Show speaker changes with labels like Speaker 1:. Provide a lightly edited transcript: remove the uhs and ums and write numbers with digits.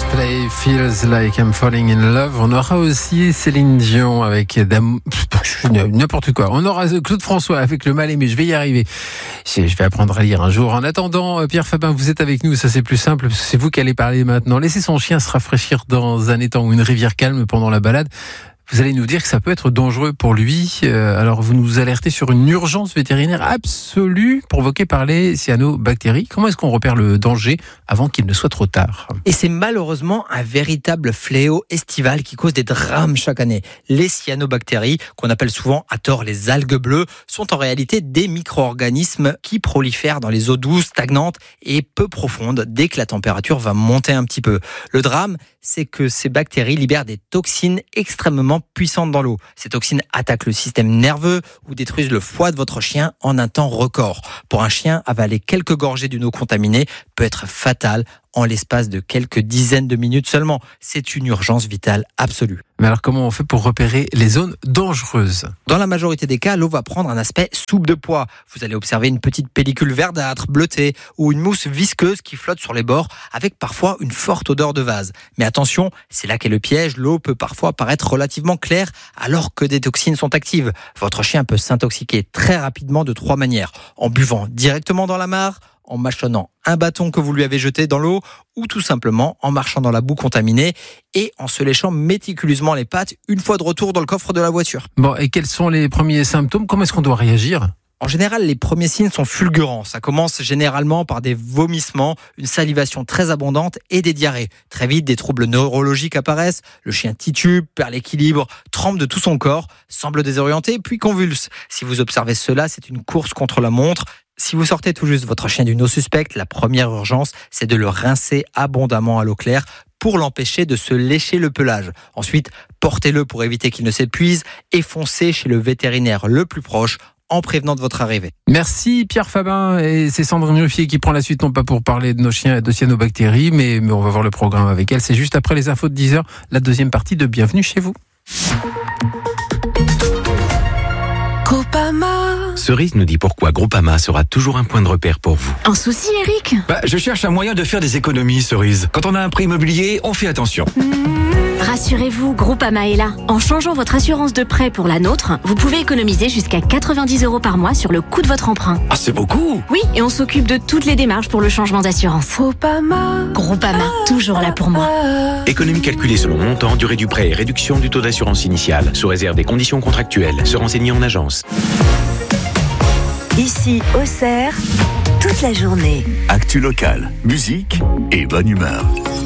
Speaker 1: Coldplay, Feels Like I'm Falling in Love. On aura aussi Céline Dion avec n'importe quoi. On aura Claude François avec Le Mal Aimé. Je vais y arriver. Je vais apprendre à lire un jour. En attendant, Pierre Fabin, vous êtes avec nous. Ça, c'est plus simple parce que c'est vous qui allez parler maintenant. Laissez son chien se rafraîchir dans un étang ou une rivière calme pendant la balade. Vous allez nous dire que ça peut être dangereux pour lui. Alors, vous nous alertez sur une urgence vétérinaire absolue provoquée par les cyanobactéries. Comment est-ce qu'on repère le danger avant qu'il ne soit trop tard ?
Speaker 2: Et c'est malheureusement un véritable fléau estival qui cause des drames chaque année. Les cyanobactéries, qu'on appelle souvent à tort les algues bleues, sont en réalité des micro-organismes qui prolifèrent dans les eaux douces, stagnantes et peu profondes dès que la température va monter un petit peu. Le drame, c'est que ces bactéries libèrent des toxines extrêmement puissantes dans l'eau. Ces toxines attaquent le système nerveux ou détruisent le foie de votre chien en un temps record. Pour un chien, avaler quelques gorgées d'une eau contaminée peut être fatal en l'espace de quelques dizaines de minutes seulement. C'est une urgence vitale absolue.
Speaker 1: Mais alors comment on fait pour repérer les zones dangereuses ?
Speaker 2: Dans la majorité des cas, l'eau va prendre un aspect soupe de pois. Vous allez observer une petite pellicule verdâtre, bleutée ou une mousse visqueuse qui flotte sur les bords avec parfois une forte odeur de vase. Mais attention, c'est là qu'est le piège. L'eau peut parfois paraître relativement claire alors que des toxines sont actives. Votre chien peut s'intoxiquer très rapidement de 3 manières. En buvant directement dans la mare, en mâchonnant un bâton que vous lui avez jeté dans l'eau ou tout simplement en marchant dans la boue contaminée et en se léchant méticuleusement les pattes une fois de retour dans le coffre de la voiture.
Speaker 1: Bon, et quels sont les premiers symptômes ? Comment est-ce qu'on doit réagir ?
Speaker 2: En général, les premiers signes sont fulgurants. Ça commence généralement par des vomissements, une salivation très abondante et des diarrhées. Très vite, des troubles neurologiques apparaissent. Le chien titube, perd l'équilibre, tremble de tout son corps, semble désorienté, puis convulse. Si vous observez cela, c'est une course contre la montre. Si vous sortez tout juste votre chien d'une eau suspecte, la première urgence, c'est de le rincer abondamment à l'eau claire pour l'empêcher de se lécher le pelage. Ensuite, portez-le pour éviter qu'il ne s'épuise et foncez chez le vétérinaire le plus proche en prévenant de votre arrivée.
Speaker 1: Merci Pierre Fabin, et c'est Sandrine Ruffier qui prend la suite, non pas pour parler de nos chiens et de cyanobactéries, mais on va voir le programme avec elle. C'est juste après les infos de 10h, la deuxième partie de Bienvenue chez vous.
Speaker 3: Cerise nous dit pourquoi Groupama sera toujours un point de repère pour vous.
Speaker 4: Un souci, Eric ?
Speaker 5: Je cherche un moyen de faire des économies, Cerise. Quand on a un prêt immobilier, on fait attention.
Speaker 4: Rassurez-vous, Groupama est là. En changeant votre assurance de prêt pour la nôtre, vous pouvez économiser jusqu'à 90 € par mois sur le coût de votre emprunt.
Speaker 5: Ah, c'est beaucoup!
Speaker 4: Oui, et on s'occupe de toutes les démarches pour le changement d'assurance. Groupama, toujours là pour moi.
Speaker 3: Économie calculée selon montant, durée du prêt et réduction du taux d'assurance initiale, sous réserve des conditions contractuelles. Se renseigner en agence.
Speaker 6: Ici, Auxerre, toute la journée.
Speaker 7: Actu locale, musique et bonne humeur.